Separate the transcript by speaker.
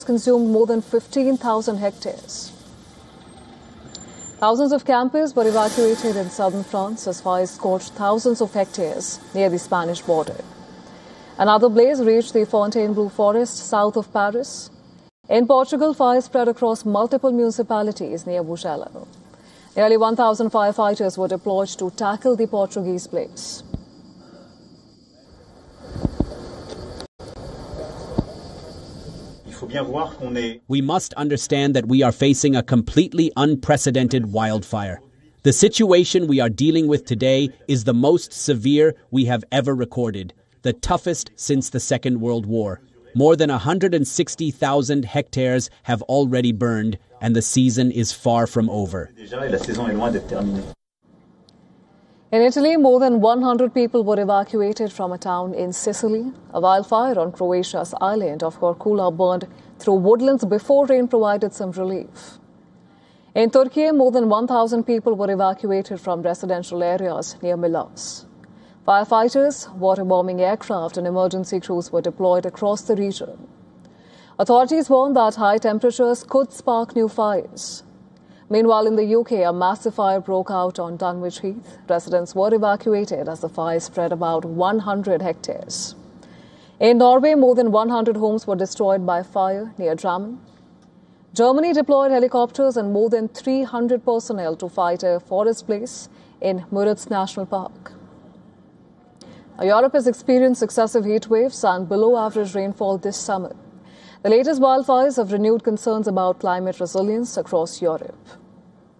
Speaker 1: consumed more than 15,000 hectares. Thousands of campers were evacuated in southern France as fires scorched thousands of hectares near the Spanish border. Another blaze reached the Fontainebleau forest south of Paris. In Portugal, fires spread across multiple municipalities near Bugello. Nearly 1,000 firefighters were deployed to tackle the Portuguese blaze.
Speaker 2: We must understand that we are facing a completely unprecedented wildfire. The situation we are dealing with today is the most severe we have ever recorded, the toughest since the Second World War. More than 160,000 hectares have already burned, and the season is far from over.
Speaker 1: In Italy, more than 100 people were evacuated from a town in Sicily. A wildfire on Croatia's island of Korčula burned through woodlands before rain provided some relief. In Turkey, more than 1,000 people were evacuated from residential areas near Milas. Firefighters, waterbombing aircraft and emergency crews were deployed across the region. Authorities warned that high temperatures could spark new fires. Meanwhile, in the UK, a massive fire broke out on Dunwich Heath. Residents were evacuated as the fire spread about 100 hectares. In Norway, more than 100 homes were destroyed by fire near Drammen. Germany deployed helicopters and more than 300 personnel to fight a forest blaze in Müritz National Park. Europe has experienced successive heat waves and below-average rainfall this summer. The latest wildfires have renewed concerns about climate resilience across Europe.